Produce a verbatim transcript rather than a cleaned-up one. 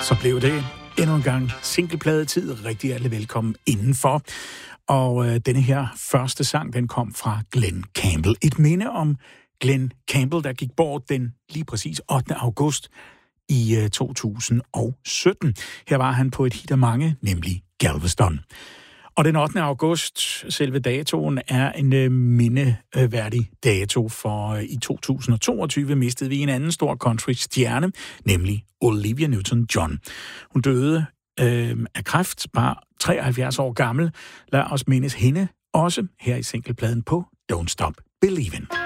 Så blev det endnu en gang singlepladetid. Rigtig alle velkommen indenfor. Og øh, denne her første sang, den kom fra Glen Campbell. Et minde om Glen Campbell, der gik bort den lige præcis ottende august i øh, to tusind og sytten. Her var han på et hit af mange, nemlig Galveston. Og den ottende august, selve datoen, er en øh, mindeværdig dato, for øh, i to tusind og toogtyve mistede vi en anden stor country-stjerne, nemlig Olivia Newton-John. Hun døde øh, af kræft, bare treoghalvfjerds år gammel. Lad os mindes hende også her i singlepladen på Don't Stop Believin'.